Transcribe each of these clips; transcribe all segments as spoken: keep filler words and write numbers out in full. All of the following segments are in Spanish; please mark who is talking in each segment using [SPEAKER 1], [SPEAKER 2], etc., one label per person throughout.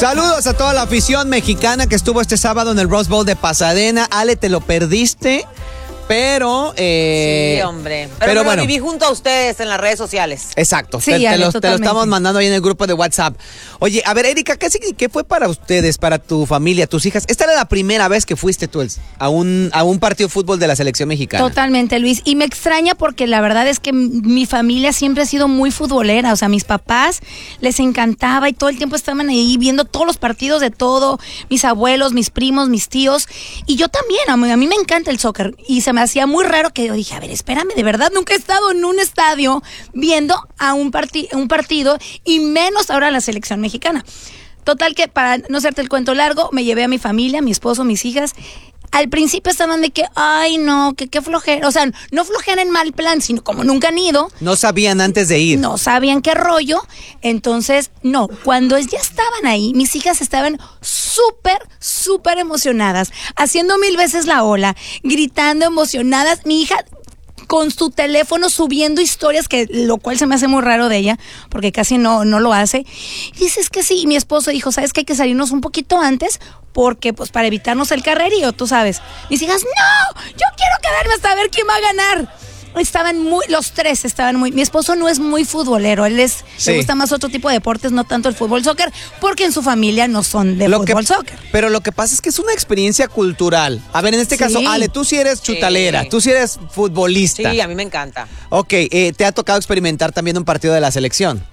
[SPEAKER 1] Saludos a toda la afición mexicana que estuvo este sábado en el Rose Bowl de Pasadena. Ale, te lo perdiste. Pero, eh,
[SPEAKER 2] sí, hombre. Pero,
[SPEAKER 1] pero
[SPEAKER 2] me
[SPEAKER 1] bueno,
[SPEAKER 2] lo viví junto a ustedes en las redes sociales.
[SPEAKER 1] Exacto.
[SPEAKER 3] Sí,
[SPEAKER 1] te, te,
[SPEAKER 3] Ale,
[SPEAKER 1] los, te lo
[SPEAKER 3] totalmente.
[SPEAKER 1] estamos mandando ahí en el grupo de WhatsApp. Oye, a ver, Erika, ¿qué, ¿qué fue para ustedes, para tu familia, tus hijas? Esta era la primera vez que fuiste tú a un, a un partido de fútbol de la selección mexicana.
[SPEAKER 3] Totalmente, Luis. Y me extraña porque la verdad es que mi familia siempre ha sido muy futbolera. O sea, mis papás les encantaba y todo el tiempo estaban ahí viendo todos los partidos de todo. Mis abuelos, mis primos, mis tíos. Y yo también, a mí, a mí me encanta el soccer. Y se me hacía muy raro que yo dije, a ver, espérame, de verdad nunca he estado en un estadio viendo a un, parti- un partido y menos ahora a la selección mexicana. Total que para no hacerte el cuento largo, me llevé a mi familia, mi esposo, mis hijas. Al principio estaban de que, ay no, que qué flojera, o sea, no flojera en mal plan, sino como nunca han ido.
[SPEAKER 1] No sabían antes de ir.
[SPEAKER 3] No sabían qué rollo, entonces, no, cuando ya estaban ahí, mis hijas estaban súper, súper emocionadas, haciendo mil veces la ola, gritando emocionadas, mi hija con su teléfono subiendo historias, que lo cual se me hace muy raro de ella, porque casi no, no lo hace. Y dices que sí, y mi esposo dijo, ¿sabes que hay que salirnos un poquito antes? Porque, pues, para evitarnos el carrerío, tú sabes. Mis hijas, no, yo quiero quedarme hasta ver quién va a ganar. Estaban muy, los tres estaban muy, mi esposo no es muy futbolero, él es,
[SPEAKER 1] Sí.
[SPEAKER 3] le gusta más otro tipo de deportes, no tanto el fútbol, soccer, porque en su familia no son de
[SPEAKER 1] Lo
[SPEAKER 3] fútbol,
[SPEAKER 1] que,
[SPEAKER 3] soccer.
[SPEAKER 1] pero lo que pasa es que es una experiencia cultural. A ver, en este
[SPEAKER 3] Sí.
[SPEAKER 1] caso, Ale, tú sí eres chutalera,
[SPEAKER 2] Sí.
[SPEAKER 1] tú sí eres futbolista.
[SPEAKER 2] Sí, a mí me encanta.
[SPEAKER 1] Ok, eh, ¿te ha tocado experimentar también un partido de la selección?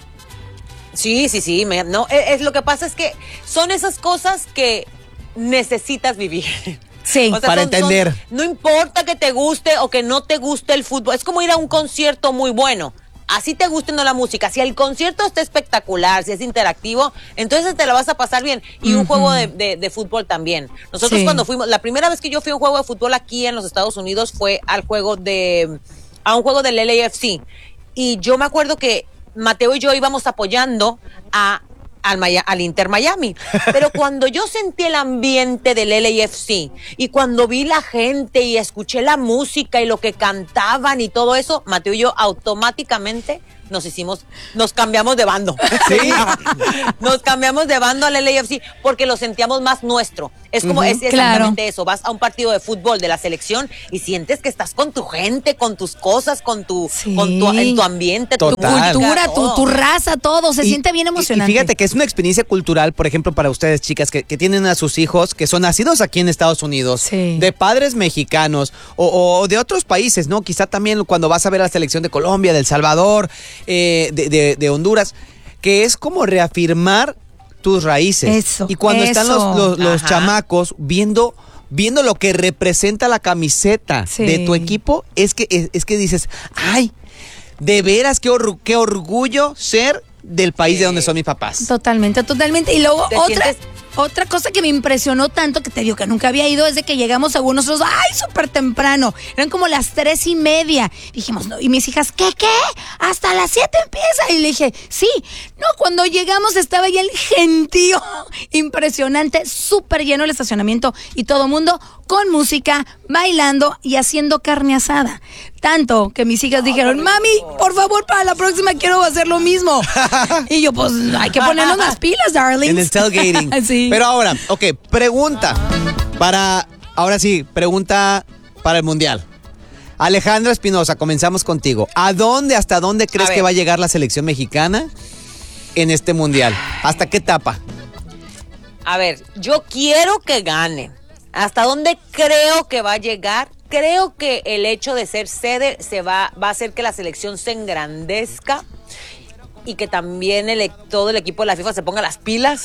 [SPEAKER 2] Sí, sí, sí. Me, no, es, es- lo que pasa es que son esas cosas que necesitas vivir.
[SPEAKER 3] Sí.
[SPEAKER 2] O sea,
[SPEAKER 1] Para
[SPEAKER 2] son-
[SPEAKER 1] entender.
[SPEAKER 2] son- no importa que te guste o que no te guste el fútbol. Es como ir a un concierto muy bueno. Así te guste o no la música. Si el concierto está espectacular, si es interactivo, entonces te la vas a pasar bien. Y un
[SPEAKER 3] Ujú.
[SPEAKER 2] juego de, de- de fútbol también. Nosotros
[SPEAKER 3] Sí.
[SPEAKER 2] cuando fuimos, la primera vez que yo fui a un juego de fútbol aquí en los Estados Unidos fue al juego de, a un juego del L A F C. Y yo me acuerdo que Mateo y yo íbamos apoyando a Al, Maya- al Inter Miami. Pero cuando yo sentí el ambiente del L A F C y cuando vi la gente y escuché la música y lo que cantaban y todo eso, Mateo y yo automáticamente nos hicimos, nos cambiamos de bando.
[SPEAKER 1] Sí.
[SPEAKER 2] Nos cambiamos de bando al L A F C porque lo sentíamos más nuestro. Es como,
[SPEAKER 1] Ujú.
[SPEAKER 2] es
[SPEAKER 3] Claro.
[SPEAKER 2] exactamente eso. Vas a un partido de fútbol de la selección y sientes que estás con tu gente, con tus cosas, con tu,
[SPEAKER 3] Sí.
[SPEAKER 2] con tu, en tu ambiente, tu
[SPEAKER 1] Total.
[SPEAKER 2] música,
[SPEAKER 3] Cultura, tu,
[SPEAKER 2] todo.
[SPEAKER 3] tu raza, todo, se
[SPEAKER 1] Y-
[SPEAKER 3] siente bien
[SPEAKER 1] y-
[SPEAKER 3] emocionante.
[SPEAKER 1] Y fíjate que es una experiencia cultural, por ejemplo, para ustedes, chicas, que, que tienen a sus hijos que son nacidos aquí en Estados Unidos,
[SPEAKER 3] Sí.
[SPEAKER 1] de padres mexicanos o, o de otros países, ¿no? Quizá también cuando vas a ver a la selección de Colombia, de El Salvador, eh, de, de- de Honduras, que es como reafirmar tus raíces.
[SPEAKER 3] Eso,
[SPEAKER 1] y cuando están los,
[SPEAKER 3] eso.
[SPEAKER 1] los, los
[SPEAKER 2] Ajá.
[SPEAKER 1] chamacos viendo... Viendo lo que representa la camiseta
[SPEAKER 3] Sí.
[SPEAKER 1] de tu equipo, es que, es, es que dices, ay, de veras, qué, or- qué orgullo ser del país
[SPEAKER 2] Sí.
[SPEAKER 1] de donde son mis papás.
[SPEAKER 3] Totalmente, totalmente. Y luego
[SPEAKER 2] ¿Te
[SPEAKER 3] otra,
[SPEAKER 2] sientes?
[SPEAKER 3] otra cosa que me impresionó tanto, que te digo que nunca había ido, es de que llegamos a nosotros, ay, súper temprano. Eran como las tres y media. Dijimos, no, y mis hijas, ¿qué, qué? Hasta las siete empieza. Y le dije, sí. No, cuando llegamos estaba ya el gentío impresionante, súper lleno el estacionamiento y todo mundo con música, bailando y haciendo carne asada. Tanto que mis hijas dijeron, mami, por favor, para la próxima quiero hacer lo mismo. Y yo, pues, hay que ponernos las pilas, darling.
[SPEAKER 1] En el tailgating.
[SPEAKER 3] Sí.
[SPEAKER 1] Pero ahora, ok, pregunta. Para, ahora sí, pregunta para el Mundial. Alejandra Espinosa, comenzamos contigo. ¿A dónde, hasta dónde crees
[SPEAKER 2] A ver.
[SPEAKER 1] que va a llegar la selección mexicana en este Mundial? ¿Hasta qué etapa?
[SPEAKER 2] A ver, yo quiero que gane. ¿Hasta dónde creo que va a llegar? Creo que el hecho de ser sede se va, va a hacer que la selección se engrandezca y que también el, todo el equipo de la FIFA se ponga las pilas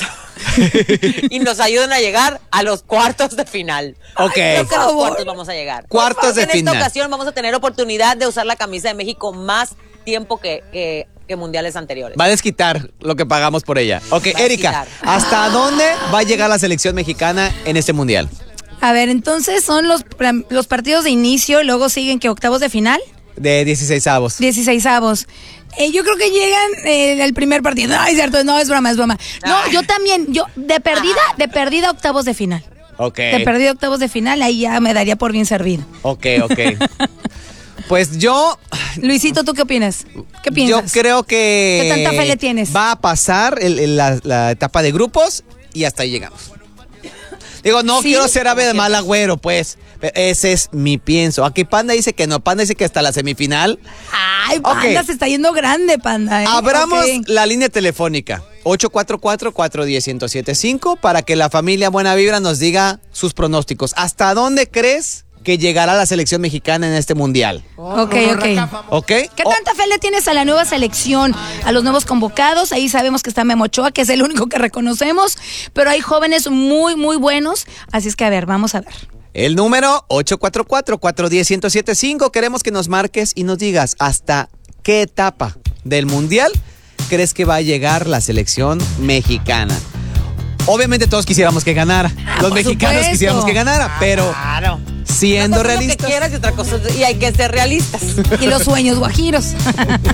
[SPEAKER 2] y nos ayuden a llegar a los cuartos de final.
[SPEAKER 1] Ok.
[SPEAKER 2] Creo que a los
[SPEAKER 3] Por favor.
[SPEAKER 2] cuartos vamos a llegar.
[SPEAKER 1] Cuartos de
[SPEAKER 2] en
[SPEAKER 1] final.
[SPEAKER 2] esta ocasión vamos a tener oportunidad de usar la camisa de México más tiempo que, que, que mundiales anteriores.
[SPEAKER 1] Va a desquitar lo que pagamos por ella. Ok,
[SPEAKER 2] Va a
[SPEAKER 1] Erika,
[SPEAKER 2] desquitar.
[SPEAKER 1] ¿hasta dónde va a llegar la selección mexicana en este Mundial?
[SPEAKER 3] A ver, entonces son los, los partidos de inicio, luego siguen que octavos de final,
[SPEAKER 1] De dieciseisavos.
[SPEAKER 3] dieciseisavos. Eh, yo creo que llegan eh, el primer partido. No, es cierto, no, es broma, es broma. No,
[SPEAKER 2] Ay.
[SPEAKER 3] yo también, yo de perdida, de perdida octavos de final.
[SPEAKER 1] Ok.
[SPEAKER 3] De perdida octavos de final, ahí ya me daría por bien servido.
[SPEAKER 1] Ok, ok. Pues yo...
[SPEAKER 3] Luisito, ¿tú qué opinas? ¿Qué piensas?
[SPEAKER 1] Yo creo que...
[SPEAKER 3] ¿Qué tanta fe le tienes?
[SPEAKER 1] Va a pasar el, el, la, la etapa de grupos y hasta ahí llegamos. Digo, no ¿Sí? quiero ser ave de mal agüero, pues. Ese es mi pienso. Aquí Panda dice que no. Panda dice que hasta la semifinal.
[SPEAKER 3] Ay, Panda okay. se está yendo grande, Panda. ¿eh?
[SPEAKER 1] Abramos
[SPEAKER 3] okay.
[SPEAKER 1] la línea telefónica. ocho cuatro cuatro, cuatro uno cero, uno cero siete cinco para que la familia Buena Vibra nos diga sus pronósticos. ¿Hasta dónde crees que llegará la selección mexicana en este mundial?
[SPEAKER 3] Ok, ok.
[SPEAKER 1] ¿Okay?
[SPEAKER 3] ¿Qué tanta fe le tienes a la nueva selección, a los nuevos convocados? Ahí sabemos que está Memo Ochoa, que es el único que reconocemos, pero hay jóvenes muy, muy buenos. Así es que, a ver, vamos a ver.
[SPEAKER 1] El número ocho cuatro cuatro, cuatro uno cero, uno cero siete cinco. Queremos que nos marques y nos digas hasta qué etapa del mundial crees que va a llegar la selección mexicana. Obviamente todos quisiéramos que ganara.
[SPEAKER 3] Ah,
[SPEAKER 1] Los mexicanos
[SPEAKER 3] supuesto.
[SPEAKER 1] quisiéramos que ganara, pero
[SPEAKER 2] claro.
[SPEAKER 1] siendo
[SPEAKER 2] Una cosa es lo
[SPEAKER 1] realistas.
[SPEAKER 2] que quieras y otra cosa y hay que ser realistas.
[SPEAKER 3] Y los sueños guajiros.